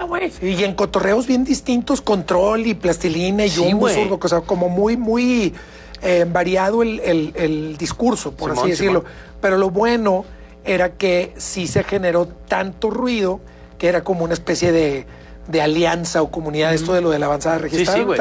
güey. Sí, y en cotorreos bien distintos, Control y Plastilina y Jumbo Zurdo, o sea, como muy variado el discurso, por así decirlo. Pero lo bueno era que sí se generó tanto ruido que era como una especie de alianza o comunidad, esto de lo de la avanzada registrada. Sí, güey.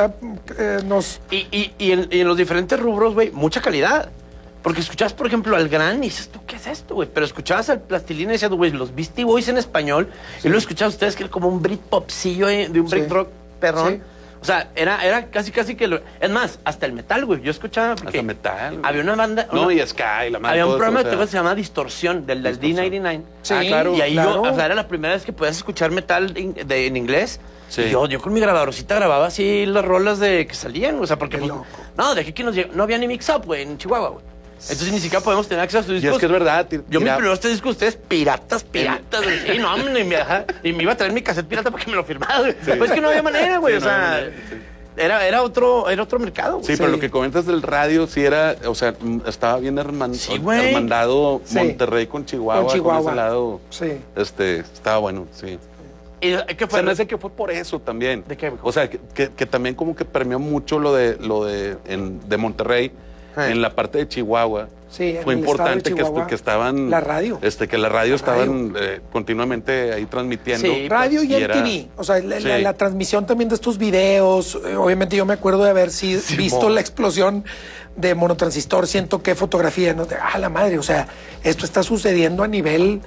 Y en los diferentes rubros, güey, mucha calidad. Porque escuchabas, por ejemplo, al Gran y dices, ¿tú qué es esto, güey? Pero escuchabas al Plastilina y decías, güey, los Beastie Boys en español. Y luego escuchabas ustedes que era como un Britpopcillo de un break rock perrón. Sí. O sea, era casi que... Es más, hasta el metal, güey. Yo escuchaba... Hasta metal. Había una banda... No, y Sky, la madre. Había un programa que se llamaba Distorsión, del D99. Sí, claro. Y ahí yo... O sea, era la primera vez que podías escuchar metal en inglés. Sí. Y yo con mi grabadorcita grababa así las rolas que salían. O sea, porque... Pues, no, de aquí que no había ni mix-up, güey, en Chihuahua, güey. Entonces ni siquiera podemos tener acceso a sus discos. Y es que es verdad. Yo mi primer disco, ustedes piratas. Sí, no, y me iba a traer mi cassette pirata para que me lo firmara, güey. Sí. Pues es que no había manera, güey. Sí, o sea, era otro mercado, güey. Sí, pero lo que comentas del radio sí era, o sea, estaba bien hermandado Monterrey con Chihuahua. Con ese lado. Sí. Estaba bueno, sí. ¿Y qué fue? Se me hace que fue por eso también. ¿De qué? O sea, que también como que permeó mucho lo de Monterrey. En la parte de Chihuahua, fue importante que estaban... La radio. Que la radio estaban continuamente ahí transmitiendo. Sí, radio y MTV. O sea, la transmisión también de estos videos. Obviamente yo me acuerdo de haber visto la explosión de Monotransistor. Siento que fotografía, ¿no? La madre, o sea, esto está sucediendo a nivel...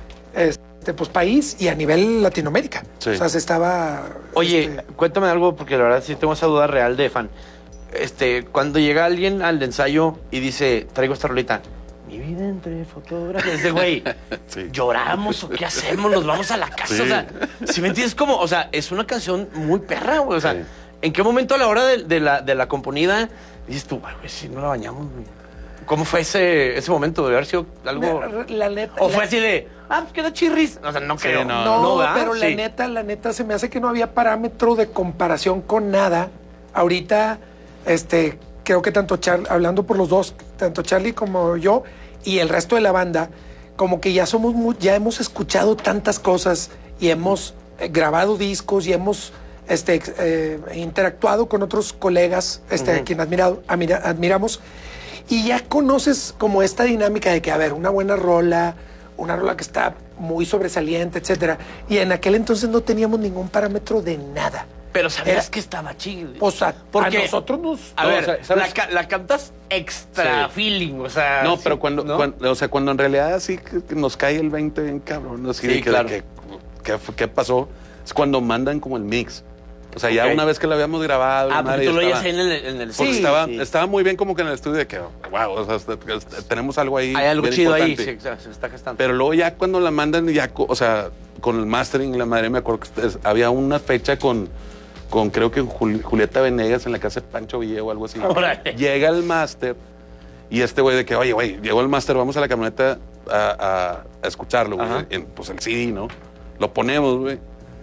pues país y a nivel Latinoamérica. Sí. O sea, se estaba... Oye, cuéntame algo, porque la verdad sí tengo esa duda real de fan. Cuando llega alguien al ensayo y dice, traigo esta rolita, mi vida entre fotografías, güey, ¿lloramos o qué hacemos? Nos vamos a la casa, o sea, si me entiendes, como, o sea, es una canción muy perra, güey, o sea, ¿en qué momento a la hora de la componida dices tú, güey, si no la bañamos, güey? ¿Cómo fue ese momento? ¿Debe haber sido algo...? La neta... ¿O fue así de, pues queda chirris? O sea, no creo. No, pero la neta, se me hace que no había parámetro de comparación con nada. Ahorita... creo que hablando por los dos, tanto Charlie como yo y el resto de la banda, como que ya hemos escuchado tantas cosas y hemos grabado discos y hemos interactuado con otros colegas a quien admiramos, y ya conoces como esta dinámica de que, a ver, una buena rola que está muy sobresaliente, etcétera. Y en aquel entonces no teníamos ningún parámetro de nada. Pero sabías que estaba chido. O sea, porque a nosotros nos... A ver, la cantas extra feeling, o sea... No, pero cuando en realidad así que nos cae el 20 bien cabrón, así de claro. ¿Qué pasó? Es cuando mandan como el mix. O sea, ya una vez que lo habíamos grabado... porque tú lo oías ahí en el estudio. Estaba muy bien como que en el estudio de que, wow, o sea, tenemos algo ahí. Hay algo chido importante. ahí, se está gestando. Pero luego ya cuando la mandan, o sea, con el mastering, la madre, me acuerdo que había una fecha con creo que Julieta Venegas en la casa de Pancho Villa o algo así. Llega el máster y güey de que, oye, güey, llegó el máster, vamos a la camioneta a escucharlo, güey. Pues el CD, ¿no? Lo ponemos, güey.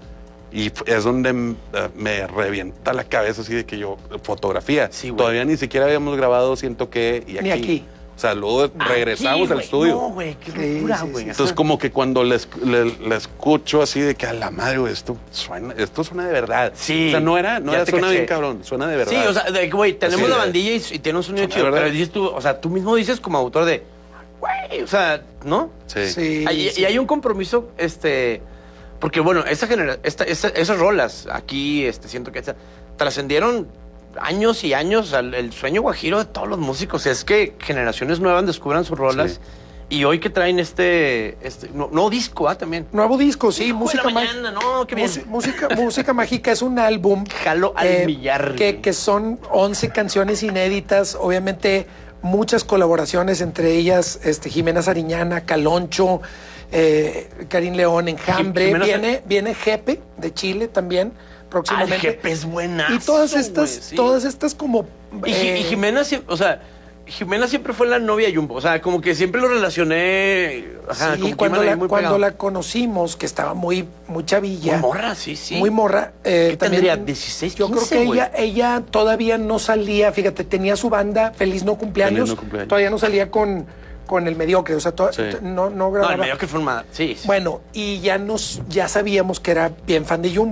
Y es donde me revienta la cabeza así de que fotografía. Sí, todavía ni siquiera habíamos grabado Siento que y aquí. Ni aquí. O sea, luego regresamos al estudio. No, güey, qué locura, güey. Entonces, como que cuando le escucho así de que a la madre, güey, esto suena de verdad. Sí. O sea, no suena bien cabrón, suena de verdad. Sí, o sea, güey, tenemos la bandilla y tiene un sonido chido, pero dices tú, o sea, tú mismo dices como autor de, güey, o sea, ¿no? Sí. Y hay un compromiso, porque bueno, esas rolas aquí, siento que trascendieron años y años el sueño guajiro de todos los músicos. Es que generaciones nuevas descubran sus rolas. Y hoy que traen nuevo disco, también. Nuevo disco, sí. Música mañana, no, qué bien. Música Mágica es un álbum. Jalo al millar. Que son 11 canciones inéditas. Obviamente, muchas colaboraciones, entre ellas Jimena Sariñana, Caloncho, Karim León, Enjambre. Viene Jepe de Chile también. Próximamente. Jepe es buenazo. Y todas estas como... Y Jimena, o sea, Jimena siempre fue la novia de Jumbo. O sea, como que siempre lo relacioné. Ajá, sí, cuando la conocimos, que estaba muy chavilla. Muy morra, sí. Muy morra. ¿Qué tendría? 16, 15, yo creo que ella todavía no salía, fíjate, tenía su banda Feliz No Cumpleaños. Todavía no salía con el Mediocre, o sea, no grababa. No, el Mediocre fue una... Sí. Bueno, y ya sabíamos que era bien fan de Jumbo.